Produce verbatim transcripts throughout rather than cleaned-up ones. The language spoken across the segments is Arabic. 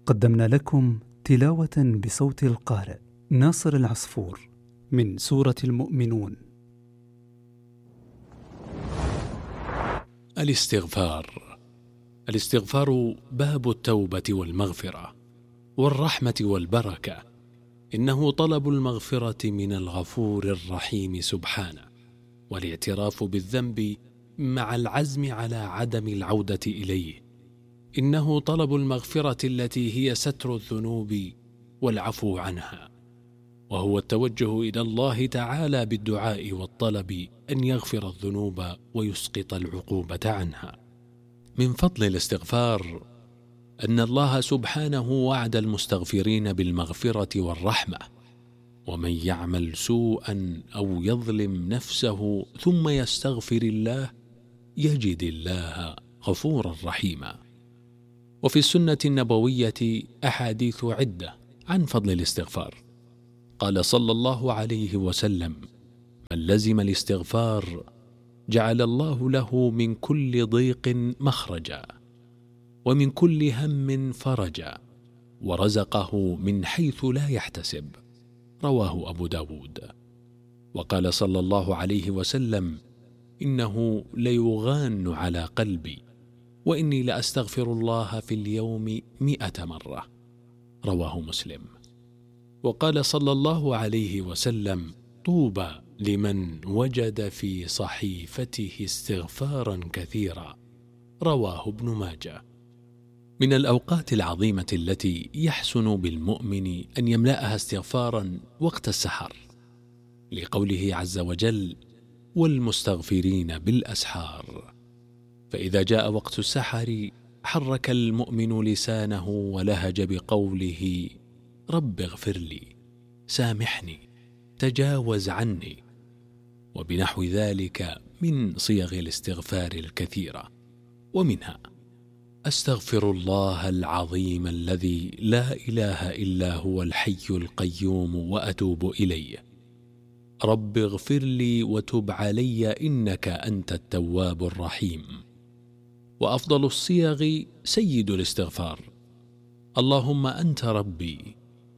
قدمنا لكم تلاوة بصوت القارئ ناصر العصفور من سورة المؤمنون. الاستغفار. الاستغفار باب التوبة والمغفرة والرحمة والبركة، إنه طلب المغفرة من الغفور الرحيم سبحانه، والاعتراف بالذنب مع العزم على عدم العودة إليه. إنه طلب المغفرة التي هي ستر الذنوب والعفو عنها، وهو التوجه إلى الله تعالى بالدعاء والطلب أن يغفر الذنوب ويسقط العقوبة عنها. من فضل الاستغفار أن الله سبحانه وعد المستغفرين بالمغفرة والرحمة، ومن يعمل سوءا أو يظلم نفسه ثم يستغفر الله يجد الله غفورا رحيما. وفي السنة النبوية أحاديث عدة عن فضل الاستغفار. قال صلى الله عليه وسلم: من لزم الاستغفار جعل الله له من كل ضيق مخرجا، ومن كل هم فرجا، ورزقه من حيث لا يحتسب. رواه أبو داود. وقال صلى الله عليه وسلم: إنه ليغان على قلبي، وإني لأستغفر الله في اليوم مئة مرة. رواه مسلم. وقال صلى الله عليه وسلم: طوبى لمن وجد في صحيفته استغفارا كثيرا. رواه ابن ماجه. من الأوقات العظيمة التي يحسن بالمؤمن أن يملأها استغفارا وقت السحر، لقوله عز وجل: والمستغفرين بالأسحار. فإذا جاء وقت السحر حرك المؤمن لسانه ولهج بقوله: رب اغفر لي، سامحني، تجاوز عني، وبنحو ذلك من صيغ الاستغفار الكثيرة. ومنها: أستغفر الله العظيم الذي لا إله إلا هو الحي القيوم وأتوب إليه. رب اغفر لي وتب علي إنك أنت التواب الرحيم. وأفضل الصيغ سيد الاستغفار: اللهم أنت ربي،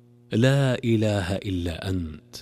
لا إله إلا أنت،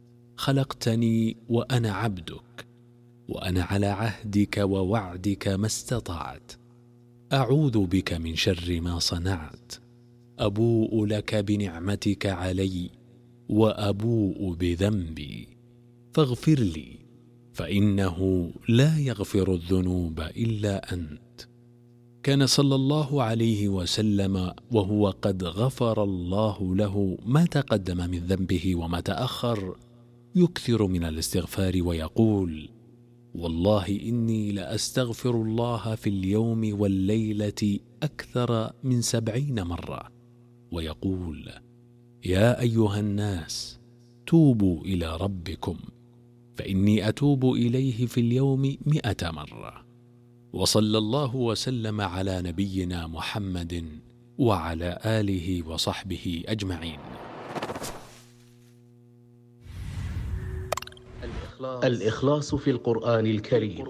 خلقتني وأنا عبدك، وأنا على عهدك ووعدك ما استطعت، أعوذ بك من شر ما صنعت، أبوء لك بنعمتك علي وأبوء بذنبي فاغفر لي، فإنه لا يغفر الذنوب إلا أنت. كان صلى الله عليه وسلم وهو قد غفر الله له ما تقدم من ذنبه وما تأخر يكثر من الاستغفار ويقول: والله إني لأستغفر الله في اليوم والليلة أكثر من سبعين مرة. ويقول: يا أيها الناس توبوا إلى ربكم فإني أتوب إليه في اليوم مئة مرة. وصلى الله وسلم على نبينا محمد وعلى آله وصحبه أجمعين. الإخلاص في القرآن الكريم.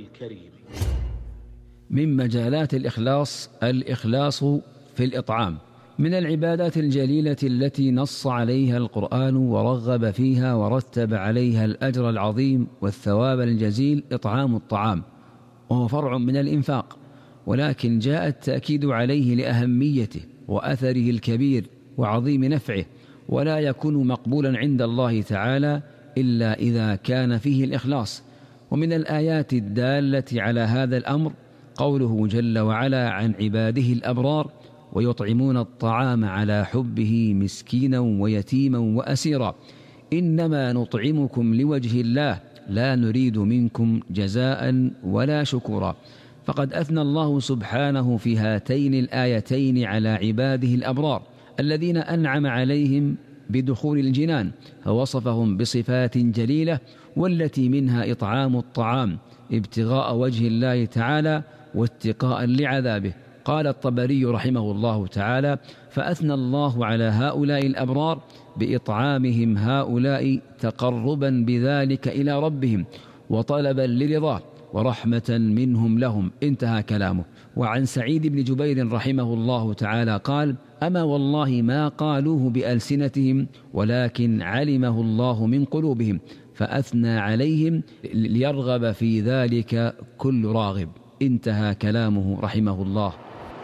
من مجالات الإخلاص الإخلاص في الإطعام. من العبادات الجليلة التي نص عليها القرآن ورغب فيها ورتب عليها الأجر العظيم والثواب الجزيل إطعام الطعام، وهو فرع من الإنفاق، ولكن جاء التأكيد عليه لأهميته وأثره الكبير وعظيم نفعه، ولا يكون مقبولا عند الله تعالى إلا إذا كان فيه الإخلاص. ومن الآيات الدالة على هذا الأمر قوله جل وعلا عن عباده الأبرار: ويطعمون الطعام على حبه مسكينا ويتيما وأسيرا إنما نطعمكم لوجه الله لا نريد منكم جزاء ولا شكورا. فقد أثنى الله سبحانه في هاتين الآيتين على عباده الأبرار الذين أنعم عليهم بدخول الجنان، فوصفهم بصفات جليلة، والتي منها إطعام الطعام ابتغاء وجه الله تعالى واتقاء لعذابه. قال الطبري رحمه الله تعالى: فأثنى الله على هؤلاء الأبرار بإطعامهم هؤلاء تقربا بذلك إلى ربهم وطلبا لرضاه ورحمة منهم لهم. انتهى كلامه. وعن سعيد بن جبير رحمه الله تعالى قال: أما والله ما قالوه بألسنتهم ولكن علمه الله من قلوبهم، فأثنى عليهم ليرغب في ذلك كل راغب. انتهى كلامه رحمه الله.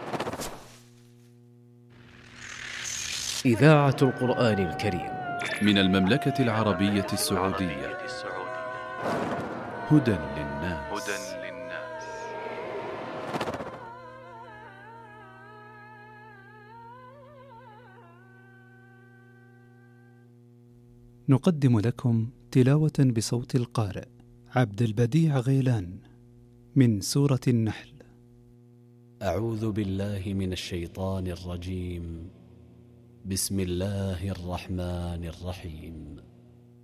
إذاعة القرآن الكريم من المملكة العربية السعودية. هدى للناس. نقدم لكم تلاوة بصوت القارئ عبد البديع غيلان من سورة النحل. أعوذ بالله من الشيطان الرجيم. بسم الله الرحمن الرحيم.